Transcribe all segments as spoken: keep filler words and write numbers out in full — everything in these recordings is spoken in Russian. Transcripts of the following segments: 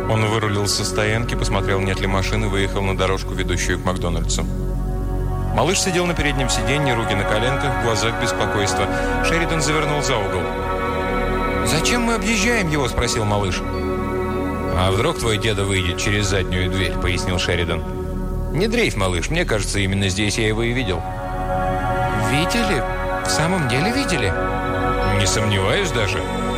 Он вырулил со стоянки, посмотрел, нет ли машины, выехал на дорожку, ведущую к Макдональдсу. Малыш сидел на переднем сиденье, руки на коленках, в глазах беспокойства. Шеридан завернул за угол. «Зачем мы объезжаем его?» – спросил малыш. «А вдруг твой деда выйдет через заднюю дверь?» – пояснил Шеридан. «Не дрейф, малыш, мне кажется, именно здесь я его и видел». «Видели? В самом деле видели?» «Не сомневаюсь даже».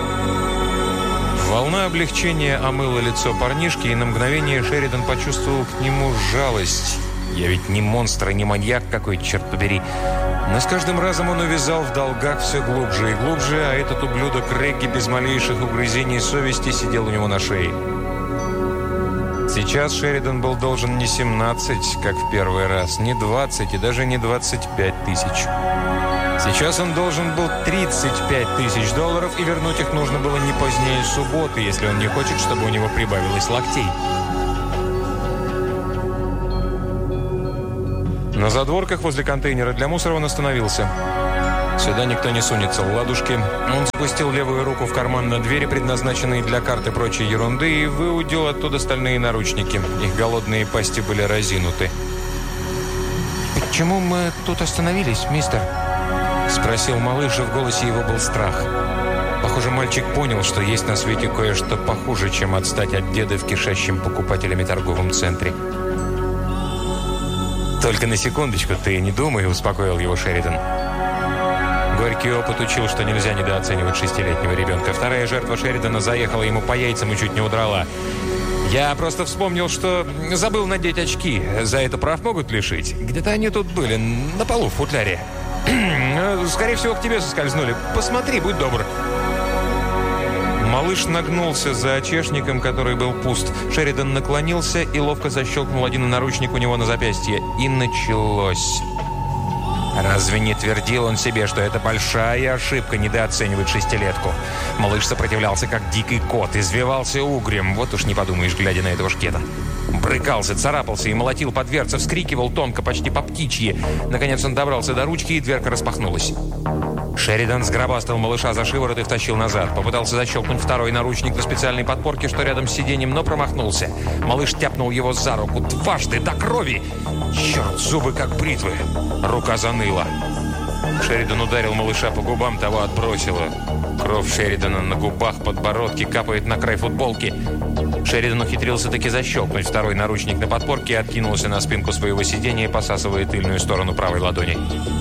Волна облегчения омыла лицо парнишки, и на мгновение Шеридан почувствовал к нему жалость. «Я ведь не монстр, не маньяк какой, черт побери». Но с каждым разом он увязал в долгах все глубже и глубже, а этот ублюдок Регги без малейших угрызений совести сидел у него на шее. Сейчас Шеридан был должен не семнадцать, как в первый раз, не двадцать и даже не двадцать пять тысяч. Сейчас он должен был тридцать пять тысяч долларов, и вернуть их нужно было не позднее субботы, если он не хочет, чтобы у него прибавилось локтей. На задворках возле контейнера для мусора он остановился. Сюда никто не сунется в ладушки. Он запустил левую руку в карман на двери, предназначенные для карт и прочей ерунды, и выудил оттуда стальные наручники. Их голодные пасти были разинуты. «Почему мы тут остановились, мистер?» – спросил малыш, и в голосе его был страх. Похоже, мальчик понял, что есть на свете кое-что похуже, чем отстать от деда в кишащем покупателями торговом центре. «Только на секундочку, ты не думай», – успокоил его Шеридан. Горький опыт учил, что нельзя недооценивать шестилетнего ребенка. Вторая жертва Шеридана заехала ему по яйцам и чуть не удрала. «Я просто вспомнил, что забыл надеть очки. За это прав могут лишить. Где-то они тут были, на полу в футляре. Скорее всего, к тебе соскользнули. Посмотри, будь добр». Малыш нагнулся за очешником, который был пуст. Шеридан наклонился и ловко защелкнул один наручник у него на запястье. И началось. Разве не твердил он себе, что это большая ошибка недооценивать шестилетку? Малыш сопротивлялся, как дикий кот, извивался угрем. Вот уж не подумаешь, глядя на этого шкета. Брыкался, царапался и молотил по дверце, вскрикивал тонко, почти по птичьи. Наконец он добрался до ручки, и дверка распахнулась. Шеридан сгробастал малыша за шиворот и втащил назад. Попытался защелкнуть второй наручник на специальной подпорке, что рядом с сиденьем, но промахнулся. Малыш тяпнул его за руку дважды до крови. Черт, зубы как бритвы. Рука заныла. Шеридан ударил малыша по губам, того отбросило. Кровь Шеридана на губах, подбородке капает на край футболки. Шеридан ухитрился таки защелкнуть второй наручник на подпорке и откинулся на спинку своего сиденья, посасывая тыльную сторону правой ладони.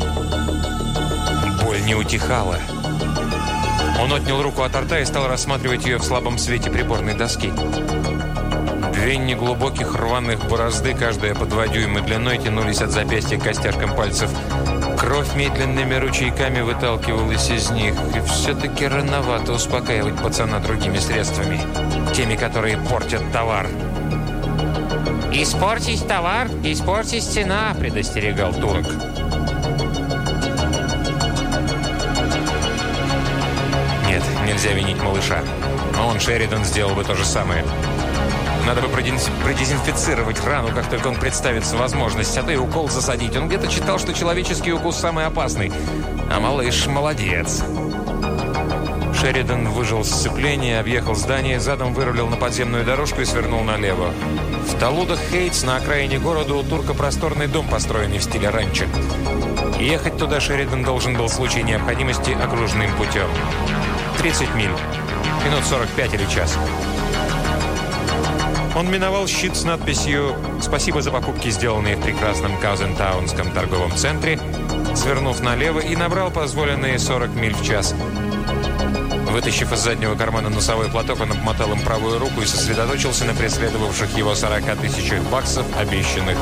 Боль не утихала. Он отнял руку от рта и стал рассматривать ее в слабом свете приборной доски. Две неглубоких рваных борозды, каждая по два дюйма длиной, тянулись от запястья к костяшкам пальцев. Кровь медленными ручейками выталкивалась из них. И все-таки рановато успокаивать пацана другими средствами. Теми, которые портят товар. «Испортить товар, испортить цена», — предостерегал турок. Нет, нельзя винить малыша. А он, Шеридан, сделал бы то же самое. Надо бы продезинфицировать рану, как только он представится возможность, а то и укол засадить. Он где-то читал, что человеческий укус самый опасный. А малыш молодец. Шеридан выжил сцепление, объехал здание, задом вырулил на подземную дорожку и свернул налево. В Талудах Хейтс, на окраине города, у турка просторный дом, построенный в стиле ранчо. Ехать туда Шеридан должен был в случае необходимости окружным путем. тридцать миль. Минут сорок пять или час. Он миновал щит с надписью «Спасибо за покупки, сделанные в прекрасном Каузентаунском торговом центре», свернув налево и набрал позволенные сорок миль в час. Вытащив из заднего кармана носовой платок, он обмотал им правую руку и сосредоточился на преследовавших его сорока тысячах баксов, обещанных